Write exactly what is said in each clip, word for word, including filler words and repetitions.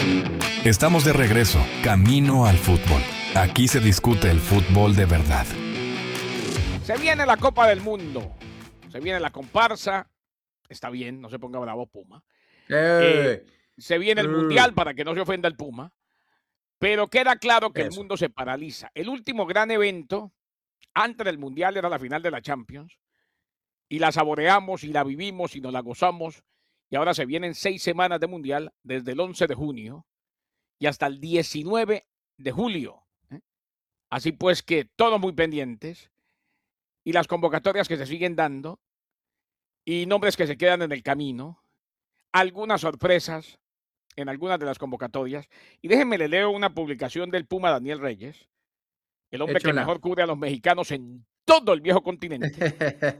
Estamos de regreso, camino al fútbol. Aquí se discute el fútbol de verdad. Se viene la Copa del Mundo, se viene la comparsa, está bien, no se ponga bravo Puma. Eh, Eh, se viene el eh. Mundial para que no se ofenda el Puma, pero queda claro que el Eso. mundo se paraliza. El último gran evento antes del Mundial era la final de la Champions y la saboreamos y la vivimos y nos la gozamos y ahora se vienen seis semanas de Mundial desde el once de junio y hasta el diecinueve de julio. ¿eh? Así pues que todos muy pendientes y las convocatorias que se siguen dando y nombres que se quedan en el camino, algunas sorpresas en algunas de las convocatorias. Y déjenme le leo una publicación del Puma Daniel Reyes, el hombre Échala. que mejor cubre a los mexicanos en todo el viejo continente.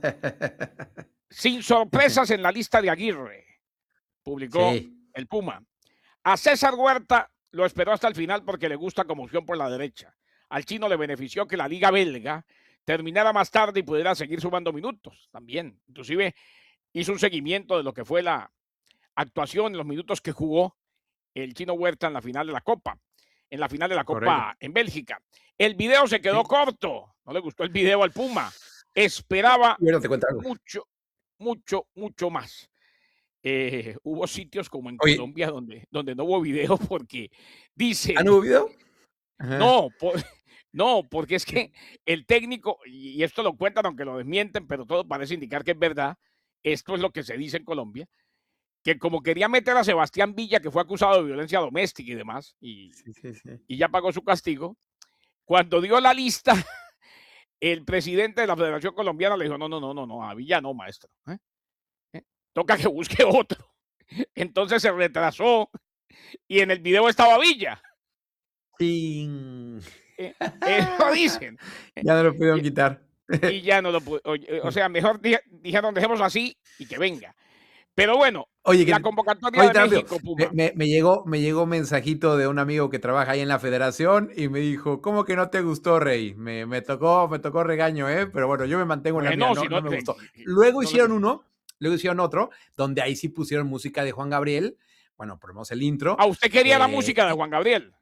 Sin sorpresas en la lista de Aguirre, publicó Sí. el Puma. A César Huerta lo esperó hasta el final porque le gusta como opción por la derecha. Al chino le benefició que la liga belga terminara más tarde y pudiera seguir sumando minutos también. Inclusive hizo un seguimiento de lo que fue la actuación, los minutos que jugó el chino Huerta en la final de la Copa, en la final de la Copa Correcto. en Bélgica. El video se quedó Sí. corto, no le gustó el video al Puma. Esperaba Bueno, te cuento algo. mucho, mucho, mucho más. Eh, hubo sitios como en Oye. Colombia donde, donde no hubo video porque dicen... ¿Ah, no hubo video? Ajá. No, por, no, porque es que el técnico, y esto lo cuentan aunque lo desmienten, pero todo parece indicar que es verdad, esto es lo que se dice en Colombia, que como quería meter a Sebastián Villa, que fue acusado de violencia doméstica y demás, y, Sí, sí, sí. y ya pagó su castigo, cuando dio la lista, el presidente de la Federación Colombiana le dijo, no, no, no, no, no, a Villa no, maestro. ¿eh? ¿Eh? Toca que busque otro. Entonces se retrasó y en el video estaba Villa. Sí. Eh, eso dicen. Ya no lo pudieron Y, quitar. y ya no lo pudo. O, o sea, mejor dije, dijeron, dejemos así y que venga. Pero bueno, Oye, que, la convocatoria oye, de rápido, México, me, Puma. me, me llegó me llegó un mensajito de un amigo que trabaja ahí en la federación y me dijo, ¿cómo que no te gustó, Rey? Me, me tocó me tocó regaño, ¿eh? Pero bueno, yo me mantengo en la Bueno, mía, si no, no, no me te- gustó. si Luego no le hicieron gustó. uno, luego hicieron otro, donde ahí sí pusieron música de Juan Gabriel. Bueno, ponemos el intro. Ah, usted quería la eh, música de y- Juan Gabriel.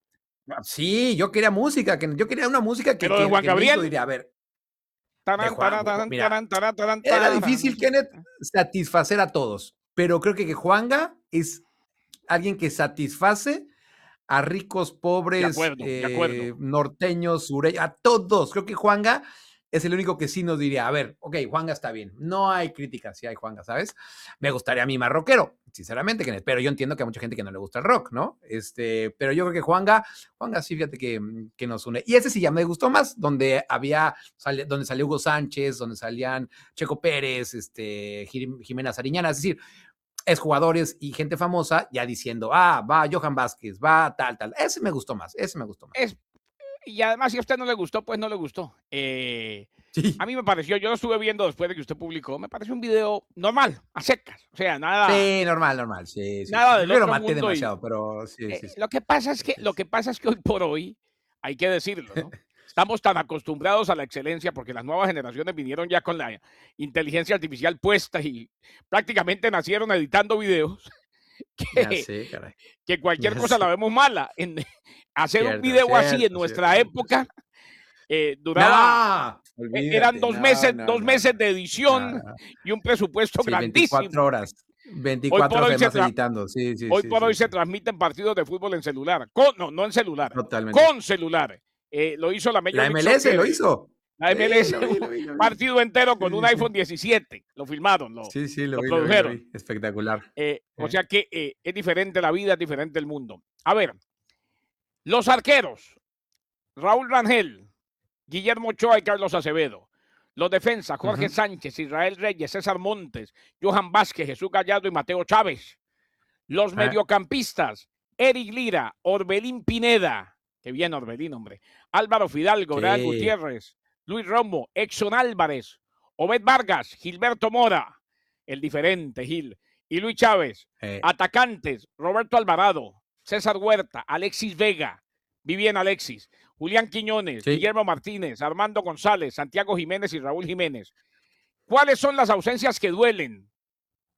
Sí, yo quería música, que yo quería una música que, Pero de que, Juan que en México Gabriel. diría, a ver, de Tarán, Juan, tarán, tarán, mira, tarán, tarán, tarán, era tarán, difícil, no sé. Kenneth, satisfacer a todos, pero creo que, que Juanga es alguien que satisface a ricos, De pobres, acuerdo, de eh, acuerdo. norteños, sureños, a todos. Creo que Juanga es el único que sí nos diría, a ver, ok, Juanga está bien, no hay críticas, sí hay Juanga, ¿sabes? Me gustaría a mí más rockero, sinceramente, Kenneth, pero yo entiendo que hay mucha gente que no le gusta el rock, ¿no? Este, pero yo creo que Juanga, Juanga sí, fíjate que, que nos une. Y ese sí ya me gustó más, donde había, sale, donde salió Hugo Sánchez, donde salían Checo Pérez, este, Jimena Sariñana, es decir, es jugadores y gente famosa ya diciendo, ah, va Johan Vázquez, va tal, tal. Ese me gustó más, ese me gustó más. Es, y además, si a usted no le gustó, pues no le gustó. Eh, Sí. a mí me pareció, yo lo estuve viendo después de que usted publicó, me pareció un video normal, a secas. O sea, nada, Sí, normal, normal. Sí, sí. nada sí. del Yo lo otro maté mundo. Y, demasiado, pero sí, eh, sí, sí. lo que pasa es que, Sí, lo sí. que pasa es que hoy por hoy, hay que decirlo, ¿no? Estamos tan acostumbrados a la excelencia porque las nuevas generaciones vinieron ya con la inteligencia artificial puesta y prácticamente nacieron editando videos Ya que, sé, caray. que cualquier Ya cosa la sé. vemos mala. En, hacer un Cierto, video así en cierto, nuestra cierto, época cierto. eh, duraba, No, eh, eran olvídate. dos No, meses, no, dos no, meses no. de No, edición no. y un presupuesto Sí, veinticuatro grandísimo. horas. Hoy veinticuatro por horas hoy se, además tra- editando. Sí, sí, hoy sí, por sí, hoy se sí. transmiten partidos de fútbol en celular. Con, no, no en celular, Totalmente. con celular. Eh, lo hizo la Major La League M L S Soccer, lo eh, hizo. la Sí, M L S, lo vi, lo un vi, lo vi. partido entero con Sí, un sí, iPhone sí. diecisiete. Lo filmaron, lo, Sí, sí, lo lo vi, lo vi, lo produjeron. vi. Espectacular. Eh, o Eh. sea que eh, es diferente la vida, es diferente el mundo. A ver, los arqueros, Raúl Rangel, Guillermo Ochoa y Carlos Acevedo. Los defensas, Jorge Ujú. Sánchez, Israel Reyes, César Montes, Johan Vázquez, Jesús Gallardo y Mateo Chávez. Los Eh. mediocampistas, Eric Lira, Orbelín Pineda, que bien Orbelín, hombre, Álvaro Fidalgo, Brian Sí. Gutiérrez, Luis Romo, Exxon Álvarez, Obed Vargas, Gilberto Mora, el diferente Gil, y Luis Chávez. Eh. Atacantes, Roberto Alvarado, César Huerta, Alexis Vega, Vivian Alexis, Julián Quiñones, Sí. Guillermo Martínez, Armando González, Santiago Jiménez y Raúl Jiménez. ¿Cuáles son las ausencias que duelen?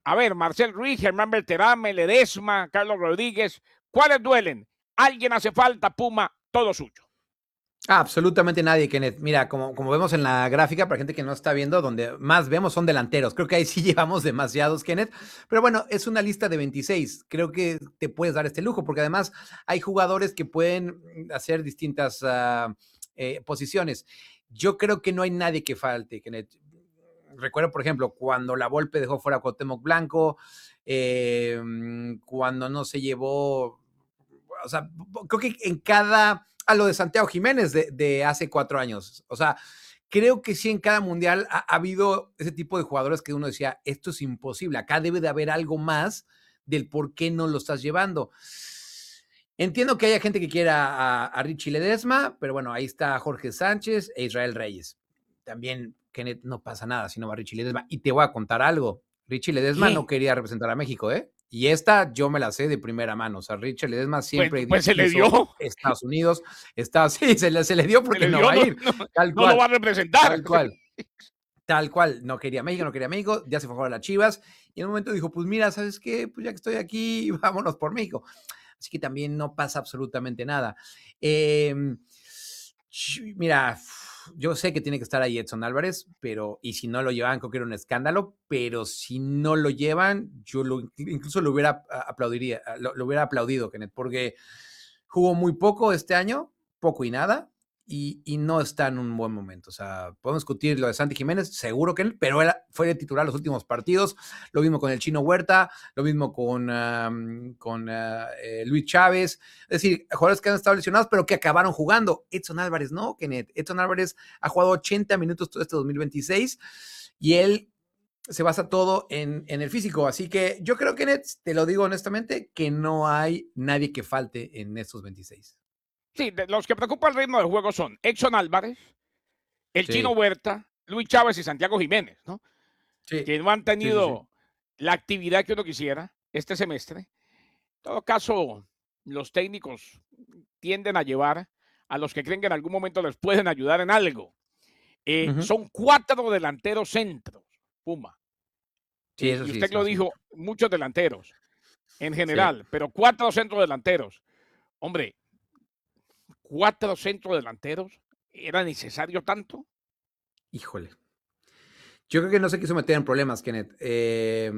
a ver, Marcel Ruiz, Germán Berterame, Ledesma, Carlos Rodríguez, ¿cuáles duelen? Alguien hace falta, Puma, todo suyo. Ah, absolutamente nadie, Kenneth. Mira, como, como vemos en la gráfica, para gente que no está viendo, donde más vemos son delanteros. Creo que ahí sí llevamos demasiados, Kenneth. Pero bueno, es una lista de veintiséis. Creo que te puedes dar este lujo, porque además hay jugadores que pueden hacer distintas uh, eh, posiciones. Yo creo que no hay nadie que falte, Kenneth. Recuerdo, por ejemplo, cuando la Volpe dejó fuera a Cuauhtémoc Blanco, eh, cuando no se llevó, o sea, creo que en cada, a lo de Santiago Jiménez de, de hace cuatro años, o sea, creo que sí en cada mundial ha, ha habido ese tipo de jugadores que uno decía, esto es imposible, acá debe de haber algo más del por qué no lo estás llevando. Entiendo que haya gente que quiera a, a Richie Ledesma, pero bueno, ahí está Jorge Sánchez e Israel Reyes. También, Kenneth, no pasa nada si no va Richie Ledesma. Y te voy a contar algo. Richie Ledesma ¿Qué? no quería representar a México, ¿eh? Y esta yo me la sé de primera mano. O sea, Richie Ledesma siempre Pues, pues se le quiso dio. Estados Unidos. Está, sí, se le, se le dio porque Se le no dio, va a no, ir. no, Tal no cual. lo va a representar. Tal cual. Tal cual. No quería México, no quería México. Ya se fue a jugar a las Chivas. Y en un momento dijo, pues mira, ¿sabes qué? Pues ya que estoy aquí, vámonos por México. Así que también no pasa absolutamente nada. Eh, mira, yo sé que tiene que estar ahí Edson Álvarez, pero, y si no lo llevan, creo que era un escándalo, pero si no lo llevan, yo lo, incluso lo hubiera aplaudiría, lo, lo hubiera aplaudido, Kenneth, porque jugó muy poco este año, poco y nada, y, y no está en un buen momento. O sea, podemos discutir lo de Santi Jiménez, seguro que él, pero él fue de titular los últimos partidos, lo mismo con el Chino Huerta, lo mismo con, um, con uh, eh, Luis Chávez, es decir, jugadores que han estado lesionados, pero que acabaron jugando. Edson Álvarez no, Kenneth. Edson Álvarez ha jugado ochenta minutos todo este dos mil veintiséis y él se basa todo en, en el físico. Así que yo creo, Kenneth, te lo digo honestamente, que no hay nadie que falte en estos veintiséis. Sí, de los que preocupan el ritmo del juego son Edson Álvarez, el Sí. Chino Huerta, Luis Chávez y Santiago Jiménez, ¿no? Sí. Que no han tenido sí, sí, sí. la actividad que uno quisiera este semestre. En todo caso, los técnicos tienden a llevar a los que creen que en algún momento les pueden ayudar en algo. Eh, uh-huh. Son cuatro delanteros centros, Puma. Sí, eh, eso y sí, usted lo dijo, muchos delanteros en general, sí. Pero cuatro centros delanteros. Hombre, cuatro centros delanteros, ¿era necesario tanto? Híjole. Yo creo que no se quiso meter en problemas, Kenneth. Eh,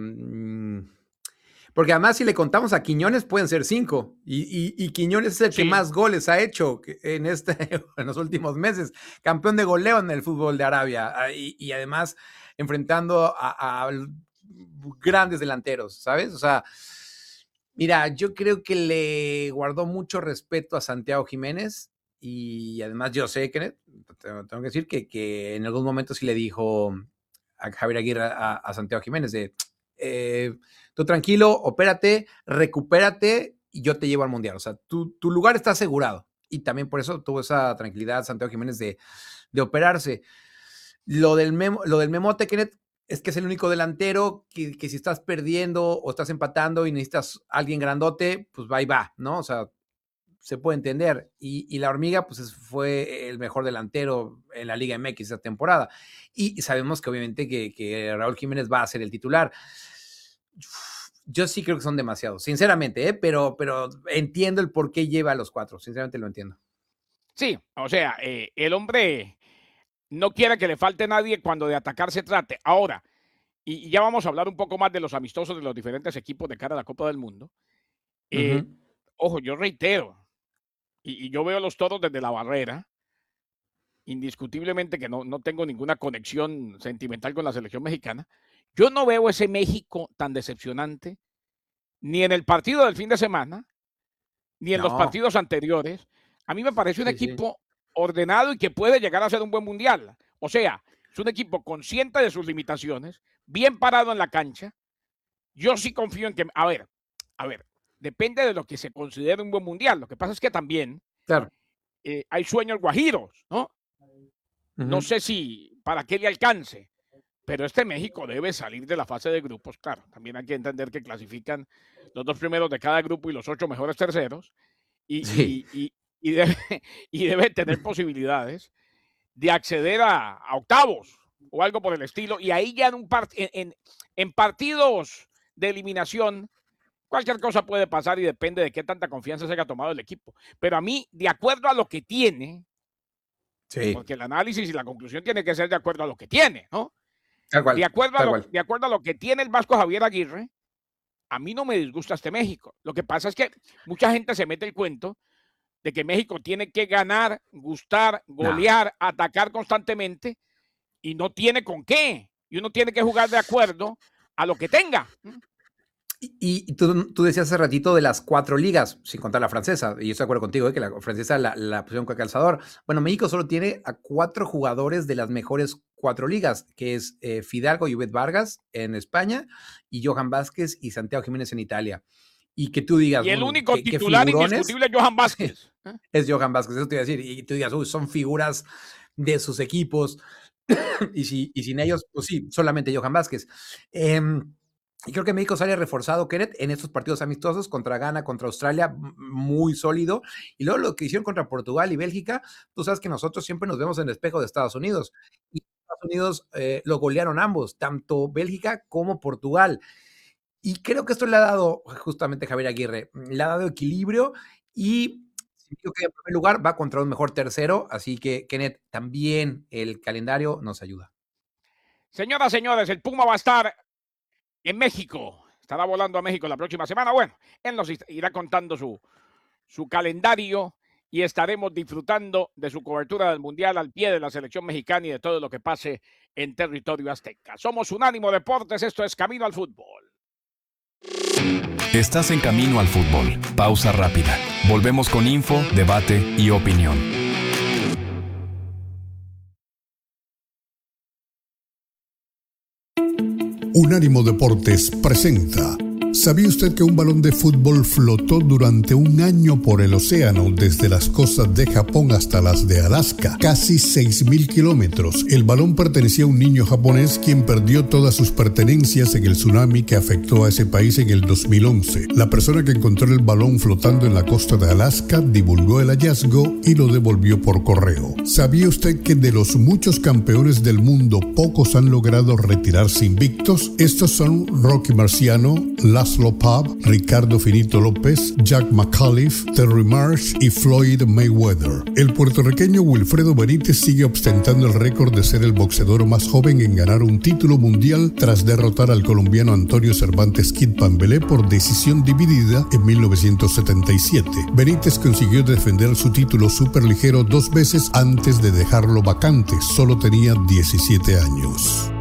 porque además, si le contamos a Quiñones, pueden ser cinco. Y, y, y Quiñones es el sí. que más goles ha hecho en, este, en los últimos meses. Campeón de goleo en el fútbol de Arabia. Y, y además, enfrentando a, a grandes delanteros, ¿sabes? O sea, mira, yo creo que le guardó mucho respeto a Santiago Jiménez. Y además, yo sé, Kenneth, tengo que decir que, que en algún momento sí le dijo a Javier Aguirre, a, a Santiago Jiménez, de eh, tú tranquilo, opérate, recupérate y yo te llevo al Mundial. O sea, tu, tu lugar está asegurado. Y también por eso tuvo esa tranquilidad Santiago Jiménez de, de operarse. Lo del, memo, lo del Memote, Kenneth, es que es el único delantero que, que si estás perdiendo o estás empatando y necesitas a alguien grandote, pues va y va, ¿no? O sea, se puede entender. Y, y la Hormiga, pues fue el mejor delantero en la Liga M X esta temporada. Y sabemos que obviamente que, que Raúl Jiménez va a ser el titular. Yo sí creo que son demasiados, sinceramente, ¿eh? pero, pero entiendo el por qué lleva a los cuatro, sinceramente lo entiendo. Sí, o sea, eh, el hombre no quiere que le falte nadie cuando de atacar se trate. Ahora, y, y ya vamos a hablar un poco más de los amistosos de los diferentes equipos de cara a la Copa del Mundo. Eh, uh-huh. Ojo, yo reitero, y, y yo veo los Toros desde la barrera, indiscutiblemente que no, no tengo ninguna conexión sentimental con la selección mexicana. Yo no veo ese México tan decepcionante ni en el partido del fin de semana, ni en no. los partidos anteriores. A mí me parece un sí, equipo sí. ordenado y que puede llegar a ser un buen mundial. O sea, es un equipo consciente de sus limitaciones, bien parado en la cancha. Yo sí confío en que, a ver, a ver, depende de lo que se considere un buen mundial. Lo que pasa es que también claro. eh, hay sueños guajiros, ¿no? Uh-huh. No sé si para qué le alcance, pero este México debe salir de la fase de grupos. Claro, también hay que entender que clasifican los dos primeros de cada grupo y los ocho mejores terceros, y, sí. y, y, y, debe, y debe tener posibilidades de acceder a, a octavos o algo por el estilo, y ahí ya en, un part, en, en, en partidos de eliminación, cualquier cosa puede pasar y depende de qué tanta confianza se haya tomado el equipo. Pero a mí, de acuerdo a lo que tiene, sí. porque el análisis y la conclusión tiene que ser de acuerdo a lo que tiene, ¿no? Tal cual, de, acuerdo tal a lo, cual. de acuerdo a lo que tiene el Vasco Javier Aguirre, a mí no me disgusta este México. Lo que pasa es que mucha gente se mete el cuento de que México tiene que ganar, gustar, golear, no. atacar constantemente y no tiene con qué. Y uno tiene que jugar de acuerdo a lo que tenga. Y, y tú, tú decías hace ratito de las cuatro ligas, sin contar la francesa, y yo estoy de acuerdo contigo, ¿eh? Que la francesa la, la pusieron con calzador. Bueno, México solo tiene a cuatro jugadores de las mejores cuatro ligas, que es eh, Fidalgo y Ubet Vargas en España, y Johan Vázquez y Santiago Jiménez en Italia. Y que tú digas... Y el uh, único ¿qué, titular qué indiscutible es Johan Vázquez. Es Johan Vázquez, eso te iba a decir. Y tú digas, uy, son figuras de sus equipos, y, si, y sin ellos, pues sí, solamente Johan Vázquez. Eh, Y creo que México sale reforzado, Kenneth, en estos partidos amistosos contra Ghana, contra Australia, muy sólido. Y luego lo que hicieron contra Portugal y Bélgica, tú sabes que nosotros siempre nos vemos en el espejo de Estados Unidos. Y Estados Unidos eh, lo golearon ambos, tanto Bélgica como Portugal. Y creo que esto le ha dado, justamente Javier Aguirre, le ha dado equilibrio y... Creo que en primer lugar va contra un mejor tercero, así que, Kenneth, también el calendario nos ayuda. Señoras, señores, el Puma va a estar en México. Estará volando a México la próxima semana. Bueno, él nos irá contando su, su calendario y estaremos disfrutando de su cobertura del Mundial al pie de la selección mexicana y de todo lo que pase en territorio azteca. Somos Unánimo Deportes, esto es Camino al Fútbol. Estás en Camino al Fútbol. Pausa rápida. Volvemos con info, debate y opinión. Unánimo Deportes presenta. ¿Sabía usted que un balón de fútbol flotó durante un año por el océano desde las costas de Japón hasta las de Alaska? Casi seis mil kilómetros. El balón pertenecía a un niño japonés quien perdió todas sus pertenencias en el tsunami que afectó a ese país en el dos mil once. La persona que encontró el balón flotando en la costa de Alaska divulgó el hallazgo y lo devolvió por correo. ¿Sabía usted que de los muchos campeones del mundo pocos han logrado retirarse invictos? Estos son Rocky Marciano, Laszlo Pav, Ricardo Finito López, Jack McAuliffe, Terry Marsh y Floyd Mayweather. El puertorriqueño Wilfredo Benítez sigue ostentando el récord de ser el boxeador más joven en ganar un título mundial tras derrotar al colombiano Antonio Cervantes Kid Pambelé por decisión dividida en mil novecientos setenta y siete. Benítez consiguió defender su título superligero dos veces antes de dejarlo vacante. Solo tenía diecisiete años.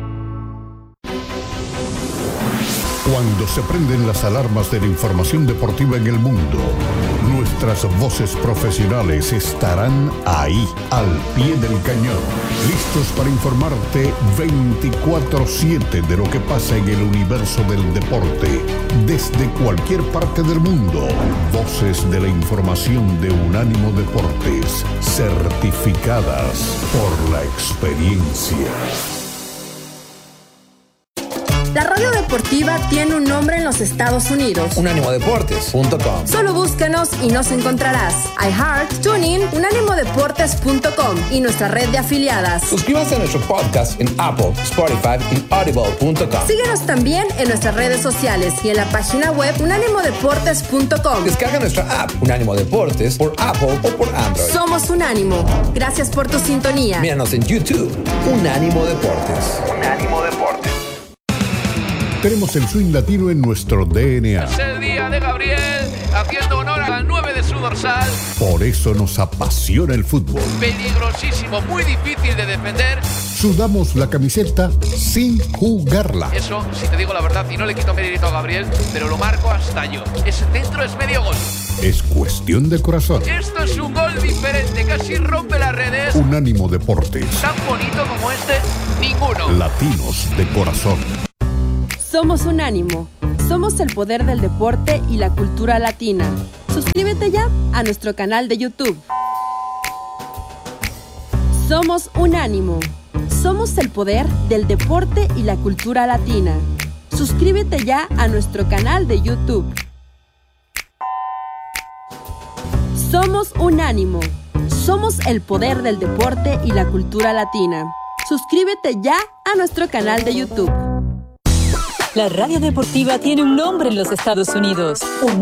Cuando se prenden las alarmas de la información deportiva en el mundo, nuestras voces profesionales estarán ahí, al pie del cañón, listos para informarte veinticuatro siete de lo que pasa en el universo del deporte, desde cualquier parte del mundo. Voces de la información de Unánimo Deportes, certificadas por la experiencia. La radio deportiva tiene un nombre en los Estados Unidos. unánimo deportes punto com. Solo búscanos y nos encontrarás. iHeart, TuneIn, unánimo deportes punto com y nuestra red de afiliadas. Suscríbanse a nuestro podcast en Apple, Spotify y audible punto com. Síguenos también en nuestras redes sociales y en la página web unánimo deportes punto com. Descarga nuestra app Unánimo Deportes por Apple o por Android. Somos Unánimo. Gracias por tu sintonía. Míranos en YouTube. Unánimo Deportes. Unánimo Deportes. Tenemos el swing latino en nuestro D N A. Es el día de Gabriel, haciendo honor al nueve de su dorsal. Por eso nos apasiona el fútbol. Peligrosísimo, muy difícil de defender. Sudamos la camiseta sin jugarla. Eso, si te digo la verdad, y no le quito mérito a Gabriel, pero lo marco hasta yo. Ese centro es medio gol. Es cuestión de corazón. Esto es un gol diferente, casi rompe las redes. Unánimo Deportes. Tan bonito como este, ninguno. Latinos de corazón. Somos Unánimo. Somos el poder del deporte y la cultura latina. Suscríbete ya a nuestro canal de YouTube. Somos Unánimo. Somos el poder del deporte y la cultura latina. Suscríbete ya a nuestro canal de YouTube. Somos Unánimo. Somos el poder del deporte y la cultura latina. Suscríbete ya a nuestro canal de YouTube. La radio deportiva tiene un nombre en los Estados Unidos. Un